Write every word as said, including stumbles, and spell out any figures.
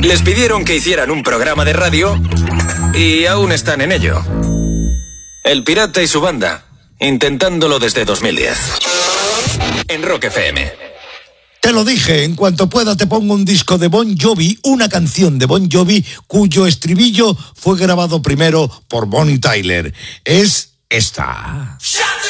Les pidieron que hicieran un programa de radio y aún están en ello. El Pirata y su banda, intentándolo desde dos mil diez. En Rock F M. Te lo dije, en cuanto pueda te pongo un disco de Bon Jovi, una canción de Bon Jovi cuyo estribillo fue grabado primero por Bonnie Tyler. Es esta.